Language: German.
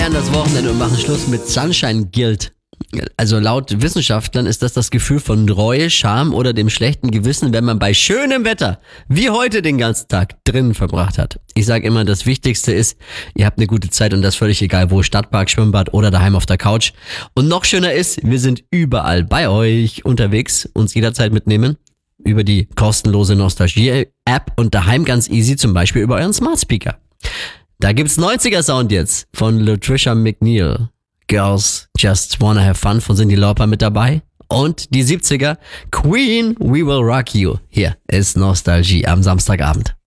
feiern das Wochenende und machen Schluss mit Sunshine Guilt. Also laut Wissenschaftlern ist das Gefühl von Reue, Scham oder dem schlechten Gewissen, wenn man bei schönem Wetter wie heute den ganzen Tag drinnen verbracht hat. Ich sage immer, das Wichtigste ist, ihr habt eine gute Zeit und das völlig egal wo, Stadtpark, Schwimmbad oder daheim auf der Couch. Und noch schöner ist, wir sind überall bei euch unterwegs, uns jederzeit mitnehmen über die kostenlose Nostalgie-App und daheim ganz easy, zum Beispiel über euren Smart Speaker. Da gibt's 90er-Sound jetzt von Latricia McNeil. Girls Just Wanna Have Fun von Cyndi Lauper mit dabei. Und die 70er, Queen, We Will Rock You. Hier ist Nostalgie am Samstagabend.